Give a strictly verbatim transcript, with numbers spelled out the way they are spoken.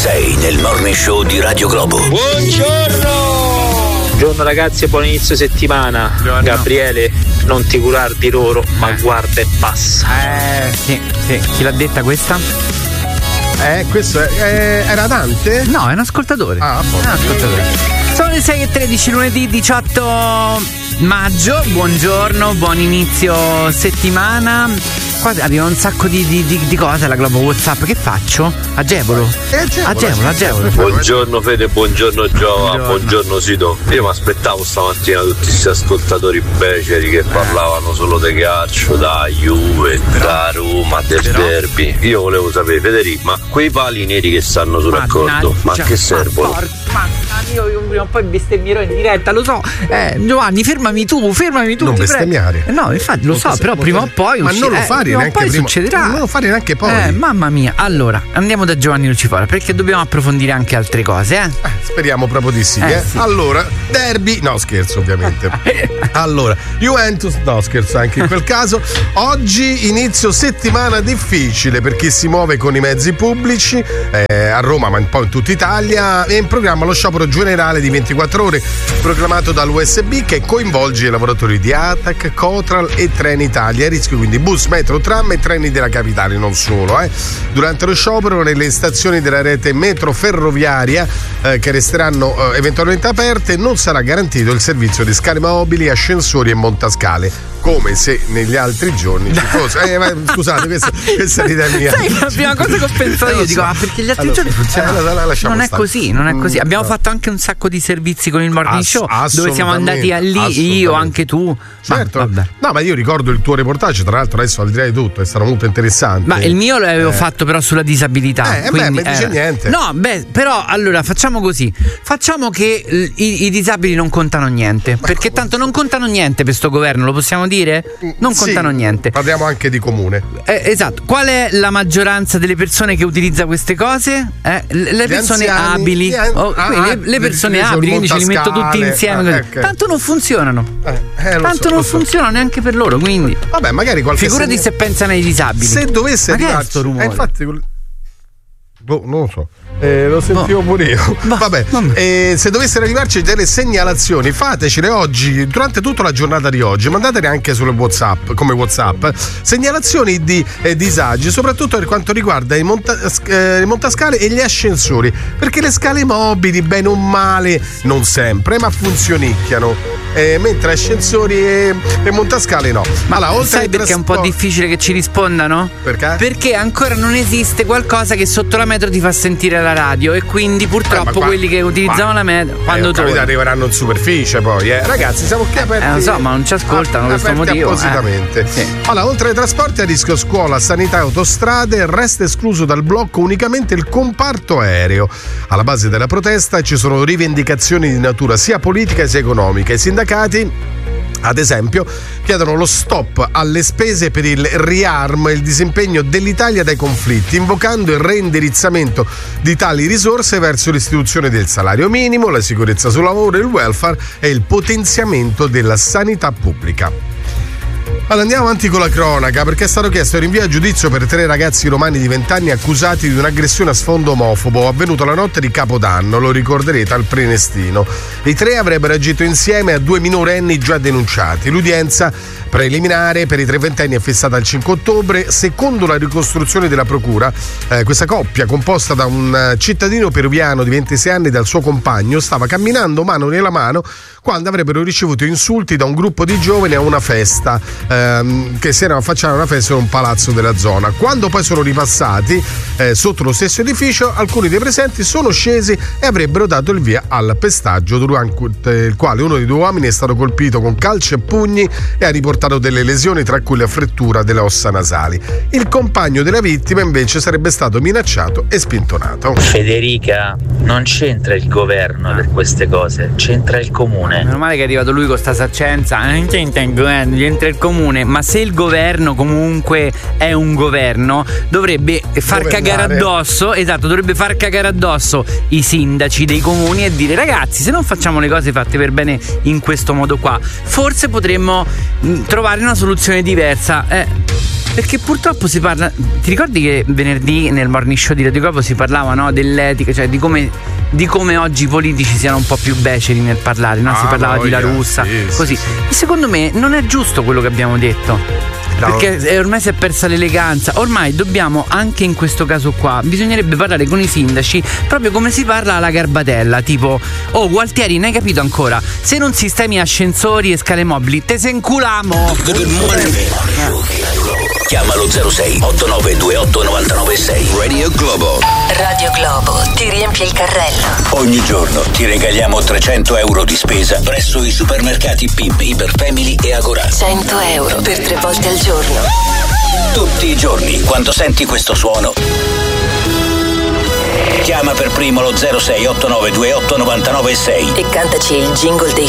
Sei nel Morning Show di Radio Globo. Buongiorno! Buongiorno ragazzi, buon inizio settimana. Buongiorno. Gabriele, non ti curar di loro, ma Eh. guarda e passa. Eh, sì, sì. Chi l'ha detta questa? Eh, questo è, è- era Dante? No, è un ascoltatore. Ah, a È posto. un ascoltatore. Sono le sei e tredici, lunedì diciotto maggio. Buongiorno, buon inizio settimana. Qua arriva un sacco di, di, di, di cose alla Globo WhatsApp. Che faccio? Agevolo. Eh, agevolo, Agevolo, sì. agevolo. Buongiorno Fede, buongiorno Giova, Buongiorno. buongiorno Sito. Io mi aspettavo stamattina tutti questi ascoltatori beceri che parlavano solo di calcio, da Juve, da Roma, del Però- derby. Io volevo sapere, Federico, ma quei pali neri che stanno sul raccordo, ma Mannaggia, che servono? Ma, porca- ma io, io prima o poi bestemmierò in diretta, lo so. Eh, Giovanni, fermami tu, fermami tu. Non ti prego. bestemmiare. Eh, No, infatti lo Molto so, se- però molto prima se- o poi Ma usci- non lo eh, fare prima o neanche poi prima. succederà. Non lo fare neanche poi. Eh, mamma mia. Allora, andiamo da Giovanni Lucifora perché dobbiamo approfondire anche altre cose, eh? Eh, speriamo proprio di sì, Eh, eh. sì. Allora, derby, no scherzo ovviamente. Allora, Juventus, no scherzo anche in quel caso. Oggi inizio settimana difficile per chi si muove con i mezzi pubblici, eh, a Roma ma un po' in tutta Italia, è in programma lo sciopero generale di ventiquattro ore proclamato dall'U S B che coinvolge i lavoratori di Atac, Cotral e Trenitalia. A rischio quindi bus, metro, tram e treni della capitale, non solo. Eh. Durante lo sciopero nelle stazioni della rete metro ferroviaria eh, che resteranno eh, eventualmente aperte non sarà garantito il servizio di scale mobili, ascensori e montascale, come se negli altri giorni ci fosse. Eh, ma, scusate, questa, questa è l'idea mia. Sai, la prima cosa che ho pensato Eh, lo io dico, so. ah, perché gli altri Allora, giorni funzionano. eh, la- la- lasciamo non è stare. così, non è così. Mm, Abbiamo no. fatto anche un sacco di servizi con il morning Ass- show dove siamo andati a lì, assolutamente, io, anche tu. Ma, Certo. vabbè. No, ma io ricordo il tuo reportage, tra l'altro adesso al di là di tutto, è stato molto interessante. Ma il mio l'avevo Eh. fatto però sulla disabilità. Eh, beh, quindi, non dice niente. No, beh, però allora facciamo così. Facciamo che eh, i, i disabili non contano niente. Perché tanto non contano niente per sto governo, lo possiamo dire? Non Sì, contano niente. Parliamo anche di comune. Eh, esatto. Qual è la maggioranza delle persone che utilizza queste cose? Eh, le le Gli persone anziani, abili. gli an- Oh, ah, quindi le, le persone sul abili, quindi ce li metto tutti montascale. insieme. Ah, così. ok. Tanto non funzionano. Eh, eh, lo Tanto so, non lo so. funzionano neanche per loro, quindi. Vabbè, magari qualche Figurati segna- se pensano ai disabili. Se dovesse Ma che è arrivarci, sto rumore? eh, infatti quel- boh, non lo so. Eh, lo sentivo Boh. pure io. Boh, Vabbè, vabbè. eh, se dovessero arrivarci delle segnalazioni, fatecele oggi, durante tutta la giornata di oggi, mandatele anche sulle WhatsApp, come WhatsApp. Segnalazioni di eh, disagi, soprattutto per quanto riguarda i, monta- eh, i montascale e gli ascensori, perché le scale mobili, bene o male, non sempre, ma funzionicchiano. Eh, mentre ascensori e, e montascale no. Ma allora, oltre sai ai perché è un po' trasporti- difficile che ci rispondano? Perché? Perché ancora non esiste qualcosa che sotto la metro ti fa sentire la radio e quindi Eh, purtroppo ma qua- quelli che utilizzano ma- la metro quando eh, ho capito, tornano. arriveranno in superficie poi, eh. Ragazzi, siamo qui aperti. Eh, lo so, ma non ci ascoltano per questo aperti motivo, eh. appositamente. Sì. Allora, oltre ai trasporti a rischio scuola, sanità e autostrade, resta escluso dal blocco unicamente il comparto aereo. Alla base della protesta ci sono rivendicazioni di natura sia politica sia economica. I sindacati, ad esempio, chiedono lo stop alle spese per il riarmo e il disimpegno dell'Italia dai conflitti, invocando il reindirizzamento di tali risorse verso l'istituzione del salario minimo, la sicurezza sul lavoro, il welfare e il potenziamento della sanità pubblica. Allora andiamo avanti con la cronaca, perché è stato chiesto il rinvio a giudizio per tre ragazzi romani di venti anni accusati di un'aggressione a sfondo omofobo avvenuto la notte di Capodanno, lo ricorderete, al Prenestino. I tre avrebbero agito insieme a due minorenni già denunciati. L'udienza preliminare per i tre ventenni è fissata al cinque ottobre. Secondo la ricostruzione della procura, eh, questa coppia, composta da un cittadino peruviano di ventisei anni e dal suo compagno, stava camminando mano nella mano quando avrebbero ricevuto insulti da un gruppo di giovani a una festa ehm, che si erano affacciati a una festa in un palazzo della zona. Quando poi sono ripassati eh, sotto lo stesso edificio, alcuni dei presenti sono scesi e avrebbero dato il via al pestaggio, durante il quale uno dei due uomini è stato colpito con calci e pugni e ha riportato delle lesioni, tra cui la frattura delle ossa nasali. Il compagno della vittima invece sarebbe stato minacciato e spintonato. Federica, non c'entra il governo per queste cose, c'entra il comune. Meno male che è arrivato lui con sta saccenza, non c'entra il governo, c'entra il comune, ma se il governo comunque è un governo, dovrebbe far Governare. cagare addosso, esatto, dovrebbe far cagare addosso i sindaci dei comuni e dire: ragazzi, se non facciamo le cose fatte per bene in questo modo qua, forse potremmo mh, trovare una soluzione diversa. Eh. Perché purtroppo si parla. Ti ricordi che venerdì nel morning show di Radio Globo si parlava, no, dell'etica, cioè di come, di come oggi i politici siano un po' più beceri nel parlare, no? Ah, Si parlava di La Russa, sì, così. sì, E secondo me non è giusto quello che abbiamo detto. No. Perché ormai si è persa l'eleganza. Ormai dobbiamo, anche in questo caso qua, bisognerebbe parlare con i sindaci proprio come si parla alla garbatella. Tipo: oh Gualtieri, non hai capito ancora? Se non sistemi ascensori e scale mobili, te se inculamo. Chiama lo zero sei otto nove due otto nove nove sei. Radio Globo. Radio Globo ti riempie il carrello. Ogni giorno ti regaliamo trecento euro di spesa presso i supermercati Pimp, Iperfamily e Agora. cento euro per tre volte al giorno. Tutti i giorni, quando senti questo suono, chiama per primo lo zero sei otto nove due otto nove nove sei E cantaci il jingle dei